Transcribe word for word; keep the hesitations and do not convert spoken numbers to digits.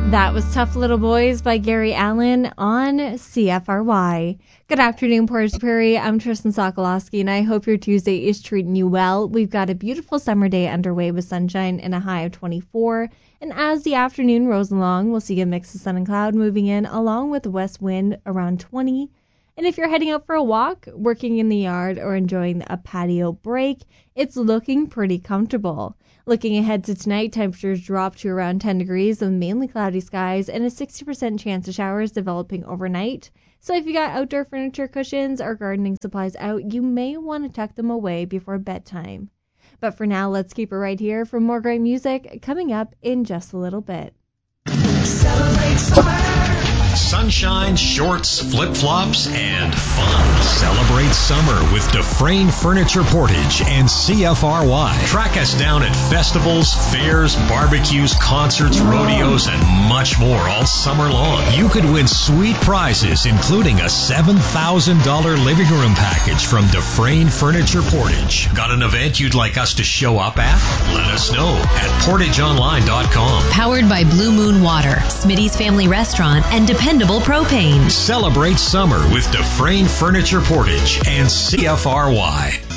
That was Tough Little Boys by Gary Allan on C F R Y. Good afternoon, Portage Prairie. I'm Tristan Sokolowski, and I hope your Tuesday is treating you well. We've got a beautiful summer day underway with sunshine and a high of twenty-four. And as the afternoon rolls along, we'll see a mix of sun and cloud moving in, along with a west wind around twenty. And if you're heading out for a walk, working in the yard, or enjoying a patio break, it's looking pretty comfortable. Looking ahead to tonight, temperatures drop to around ten degrees with mainly cloudy skies and a sixty percent chance of showers developing overnight. So if you got outdoor furniture, cushions, or gardening supplies out, you may want to tuck them away before bedtime. But for now, let's keep it right here for more great music coming up in just a little bit. Celebrate summer. Sunshine, shorts, flip-flops, and fun. Celebrate summer with Dufresne Furniture Portage and C F R Y. Track us down at festivals, fairs, barbecues, concerts, rodeos, and much more all summer long. You could win sweet prizes, including a seven thousand dollars living room package from Dufresne Furniture Portage. Got an event you'd like us to show up at? Let us know at portage online dot com. Powered by Blue Moon Water, Smitty's Family Restaurant, and Dependable Propane. Celebrate summer with Dufresne Furniture Portage and C F R Y.